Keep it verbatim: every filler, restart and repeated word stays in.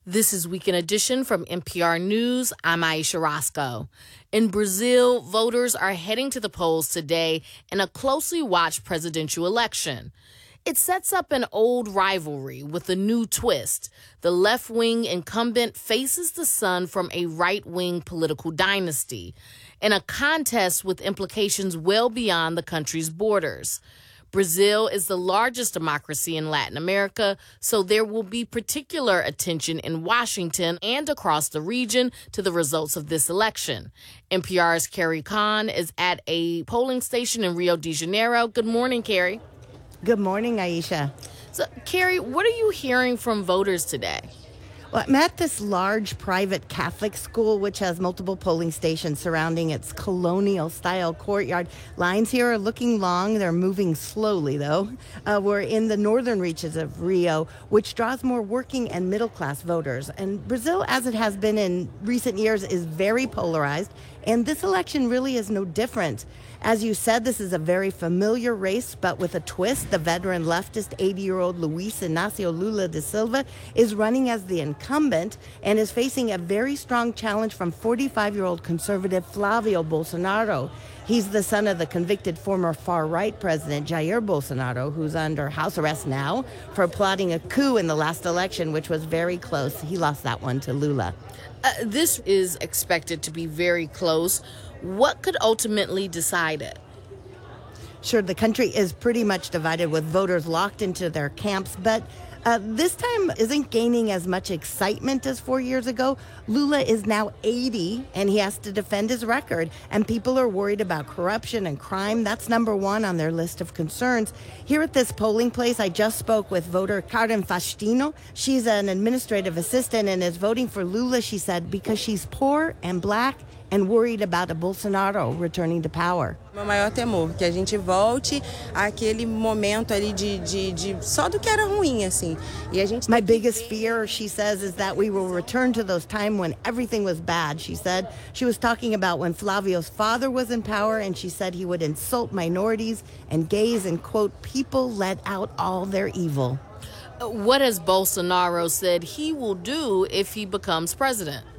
This is Weekend Edition from N P R News. I'm Aisha Roscoe. In Brazil, voters are heading to the polls today in a closely watched presidential election. It sets up an old rivalry with a new twist. The left-wing incumbent faces the son from a right-wing political dynasty in a contest with implications well beyond the country's borders. Brazil is the largest democracy in Latin America, so there will be particular attention in Washington and across the region to the results of this election. N P R's Carrie Kahn is at a polling station in Rio de Janeiro. Good morning, Carrie. Good morning, Aisha. So, Carrie, what are you hearing from voters today? Well, I'm at this large private Catholic school, which has multiple polling stations surrounding its colonial-style courtyard. Lines here are looking long. They're moving slowly, though. Uh, we're in the northern reaches of Rio, which draws more working and middle-class voters. And Brazil, as it has been in recent years, is very polarized, and this election really is no different. As you said, this is a very familiar race, but with a twist. The veteran leftist eighty-year-old Luiz Inácio Lula da Silva is running as the incumbent and is facing a very strong challenge from forty-five-year-old conservative Flávio Bolsonaro. He's the son of the convicted former far-right president Jair Bolsonaro, who's under house arrest now for plotting a coup in the last election, which was very close. He lost that one to Lula. Uh, this is expected to be very close. What could ultimately decide it? Sure, the country is pretty much divided with voters locked into their camps, but uh, this time isn't gaining as much excitement as four years ago. Lula is now eighty, and he has to defend his record, and people are worried about corruption and crime. That's number one on their list of concerns. Here at this polling place, I just spoke with voter Karen Faustino. She's an administrative assistant and is voting for Lula, she said, because she's poor and black and worried about a Bolsonaro returning to power. Meu maior temor, que a gente volte àquele momento ali de, de, de só do que era ruim, assim. E a gente My biggest fear, she says, is that we will return to those times when everything was bad, she said. She was talking about when Flavio's father was in power, and she said he would insult minorities and gays and, quote, people let out all their evil. What has Bolsonaro said he will do if he becomes president?